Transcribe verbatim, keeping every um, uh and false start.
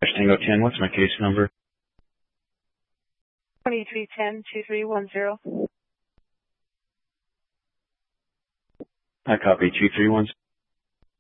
Tango ten, what's my case number? twenty-three ten, two three one zero. I copy two three one zero.